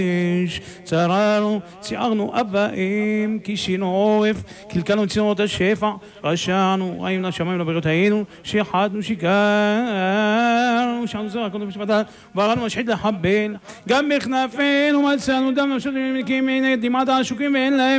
צררנו, ציערנו אבאים, כיסינו עורף, קלקלנו צינורות השפע, רשענו, ראינו לשמיים לבריאות היינו, שיחדנו, שיקרנו, שענו זרע, קודם בשפטה, וראינו משחית לחבל, גם בכנפינו מצאנו דם, נפשות ומלכים, הנה דמעת העשוקים ואין להם